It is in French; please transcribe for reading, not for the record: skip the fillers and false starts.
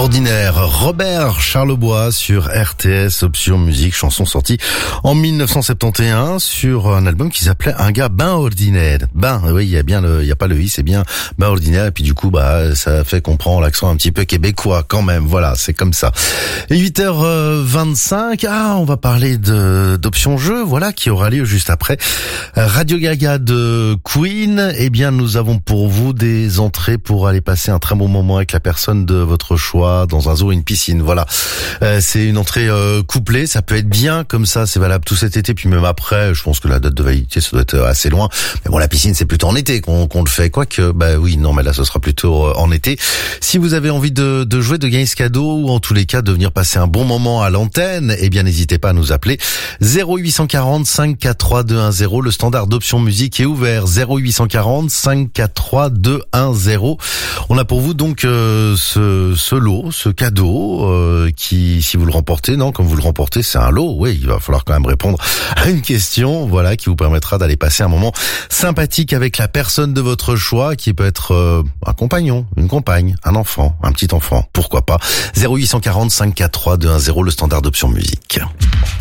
Ordinaire, Robert Charlebois sur RTS Option Musique, chanson sortie en 1971 sur un album qui s'appelait Un gars ben ordinaire. Ben, oui, il y a pas le i, c'est bien ben ordinaire, et puis du coup, ça fait qu'on prend l'accent un petit peu québécois quand même, voilà, c'est comme ça. Et 8h25, on va parler d'Option Jeu, voilà, qui aura lieu juste après. Radio Gaga de Queen, eh bien, nous avons pour vous des entrées pour aller passer un très bon moment avec la personne de votre choix dans un zoo ou une piscine, voilà. C'est une entrée couplée, ça peut être bien comme ça, c'est valable tout cet été, puis même après, je pense que la date de validité, ça doit être assez loin. Mais bon, la piscine, c'est plutôt en été qu'on le fait, quoique, oui, non, mais là, ce sera plutôt en été. Si vous avez envie de jouer, de gagner ce cadeau, ou en tous les cas, de venir passer un bon moment à l'antenne, eh bien, n'hésitez pas à nous appeler. 0840 543 210, le standard d'Option Musique est ouvert. 0840 543 210. On a pour vous donc ce lot, ce cadeau qui, si vous le remportez, comme vous le remportez, c'est un lot, oui, il va falloir quand même répondre à une question, voilà, qui vous permettra d'aller passer un moment sympathique avec la personne de votre choix, qui peut être un compagnon, une compagne, un enfant, un petit enfant, pourquoi pas. 0840 543 210, le standard d'Option Musique.